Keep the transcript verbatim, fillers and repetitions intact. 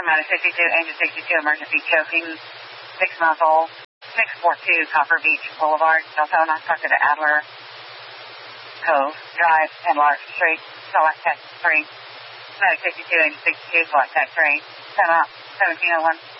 Medic sixty-two, Angel sixty-two, emergency choking, six month old, six forty-two Copper Beach Boulevard, Deltona, talking to Adler Cove Drive, Henlock Street, select tech three. Medic sixty-two, Angel sixty-two, select tech three. Come out, seventeen oh one.